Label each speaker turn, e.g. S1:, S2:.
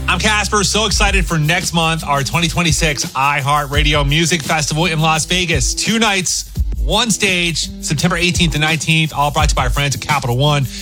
S1: I'm Casper. So excited for next month, our 2026 iHeartRadio Music Festival in Las Vegas. 2 nights, 1 stage, September 18th and 19th, all brought to you by our friends at Capital One.